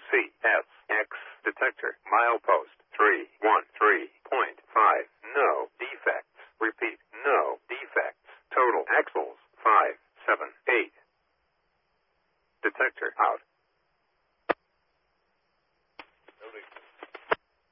CSX detector. Milepost 313.5. No defects. Repeat, no defects. Total axles 578. Detector out.